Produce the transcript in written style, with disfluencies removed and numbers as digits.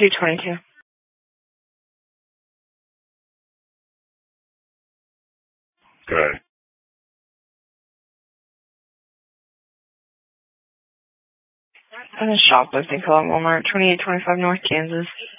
222. Okay. I'm in shoplifting call at Walmart, 2825 North Kansas.